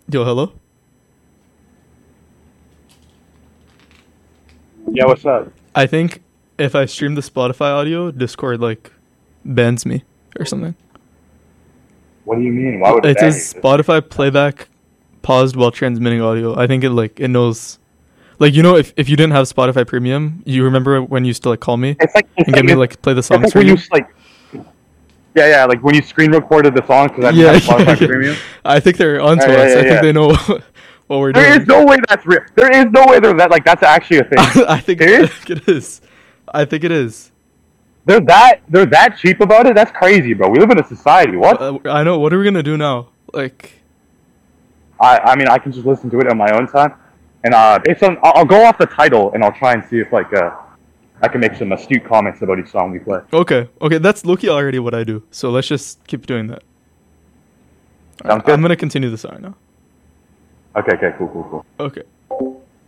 Yo, hello? Yeah, what's up? I think if I stream the Spotify audio, Discord like bans me or something. What do you mean? Why would it It ban says you? Spotify playback paused while transmitting audio. I think it knows. Like, if you didn't have Spotify Premium, you remember when you used to like call me It's and like get me to like play the it's songs like for when you? yeah, like when you screen recorded the song because I didn't Yeah, have yeah, Spotify yeah. Premium. I think they're onto Yeah, us. yeah, I think yeah. they know what we're There is doing. no way that's real. There is no way that's actually a thing. I think Serious? it is. I think it is. They're that cheap about it. That's crazy, bro. We live in a society. What? I know. What are we gonna do now? Like, I mean, I can just listen to it on my own time, and based on I'll go off the title and I'll try and see if I can make some astute comments about each song we play. okay, that's Loki already what I do. So let's just keep doing that. Sounds I'm good. gonna continue the song now. Okay, cool. Okay.